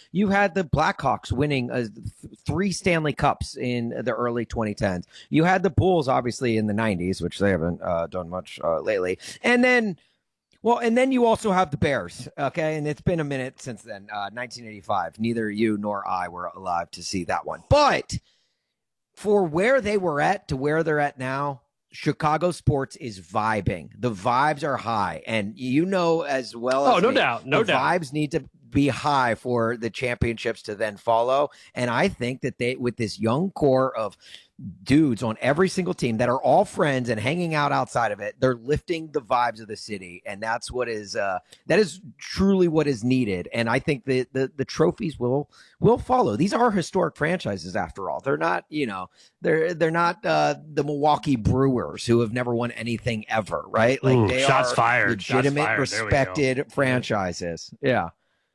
You had the Blackhawks winning 3 Stanley Cups in the early 2010s. You had the Bulls, obviously, in the 90s, which they haven't done much lately. And then you also have the Bears, okay? And it's been a minute since then, 1985. Neither you nor I were alive to see that one. But for where they were at to where they're at now, Chicago sports is vibing. The vibes are high. And you know as well as no doubt. Vibes need to be high for the championships to then follow. And I think that they, with this young core of dudes on every single team that are all friends and hanging out outside of it, they're lifting the vibes of the city, and that's what is that is truly what is needed. And I think the trophies will follow. These are historic franchises after all. They're not, they're not the Milwaukee Brewers who have never won anything ever, right? Like they shots are fired, legitimate, respected franchises. Yeah.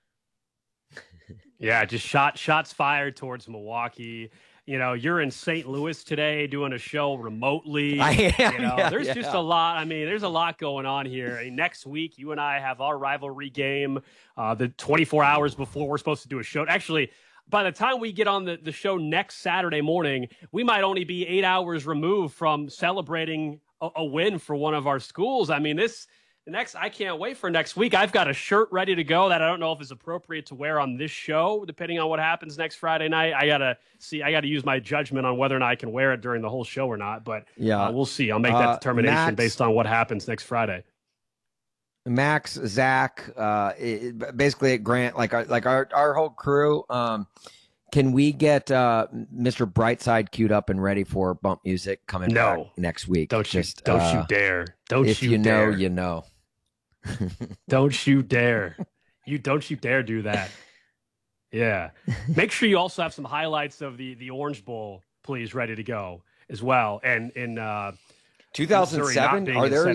Yeah, just shots fired towards Milwaukee. You're in St. Louis today doing a show remotely. There's just a lot. I mean, there's a lot going on here. Next week, you and I have our rivalry game, the 24 hours before we're supposed to do a show. Actually, by the time we get on the show next Saturday morning, we might only be 8 hours removed from celebrating a win for one of our schools. I mean, I can't wait for next week. I've got a shirt ready to go that I don't know if is appropriate to wear on this show, depending on what happens next Friday night. I gotta use my judgment on whether or not I can wear it during the whole show or not. But we'll see. I'll make that determination based on what happens next Friday. Max, Zach, basically at Grant, like our whole crew. Can we get Mr. Brightside queued up and ready for bump music coming back next week? Don't you dare! If you know, you know. Don't you dare! Don't you dare do that! Yeah. Make sure you also have some highlights of the Orange Bowl, please, ready to go as well. And in 2007,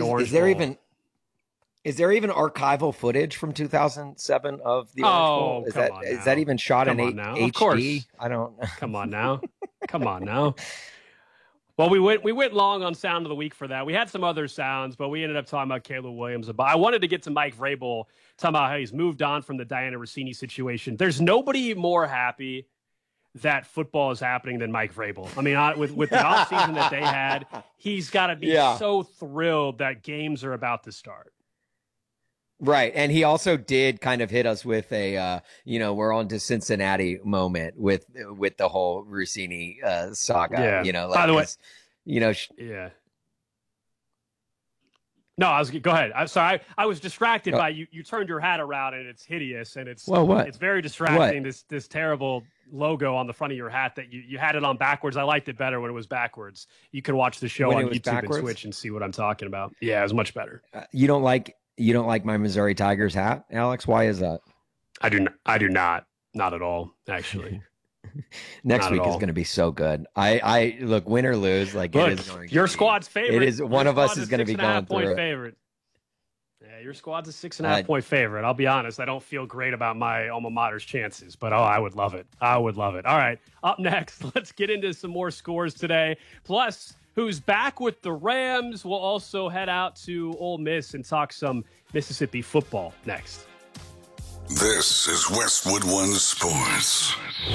is there even archival footage from 2007 of the Orange Bowl? Is that even shot in HD? Of course. I don't. Come on now. Well, we went long on Sound of the Week for that. We had some other sounds, but we ended up talking about Caleb Williams. But I wanted to get to Mike Vrabel, talking about how he's moved on from the Diana Rossini situation. There's nobody more happy that football is happening than Mike Vrabel. I mean, with the offseason that they had, he's got to be so thrilled that games are about to start. Right. And he also did kind of hit us with a, we're on to Cincinnati moment with the whole Rossini saga, Yeah. By the way, yeah. No, go ahead. I'm sorry. I was distracted by you. You turned your hat around and it's hideous and it's very distracting. What? This terrible logo on the front of your hat that you had it on backwards. I liked it better when it was backwards. You can watch the show on YouTube and Switch and see what I'm talking about. Yeah, it was much better. You don't like my Missouri Tigers hat, Alex? Why is that? I do not. Not at all, actually. Next week is going to be so good. I look, win or lose, it is going to your squad's favorite. It is one of us is going to be going through it. Favorite. Yeah, your squad's a 6.5 point favorite. I'll be honest, I don't feel great about my alma mater's chances, but I would love it. All right, up next, let's get into some more scores today. Plus, who's back with the Rams? We'll also head out to Ole Miss and talk some Mississippi football next. This is Westwood One Sports.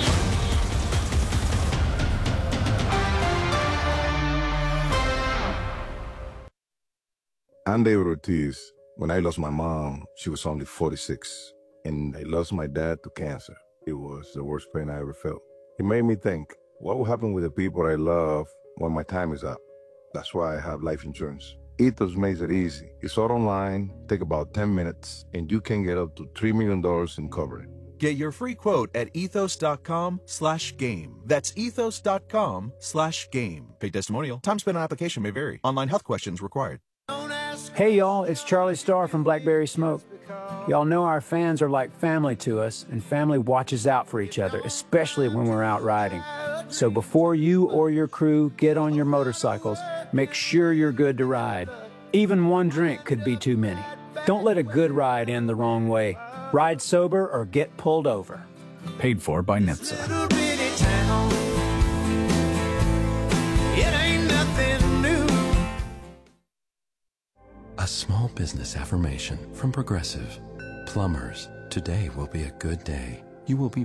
I'm David Ortiz. When I lost my mom, she was only 46, and I lost my dad to cancer. It was the worst pain I ever felt. It made me think, what will happen with the people I love when my time is up? That's why I have life insurance. Ethos makes it easy. It's all online, take about 10 minutes, and you can get up to $3 million in coverage. Get your free quote at ethos.com/game. That's ethos.com/game. Paid testimonial. Time spent on application may vary. Online health questions required. Hey y'all, it's Charlie Starr from Blackberry Smoke. Y'all know our fans are like family to us, and family watches out for each other, especially when we're out riding. So before you or your crew get on your motorcycles, make sure you're good to ride. Even one drink could be too many. Don't let a good ride end the wrong way. Ride sober or get pulled over. Paid for by NHTSA. A small business affirmation from Progressive. Plumbers, today will be a good day. You will be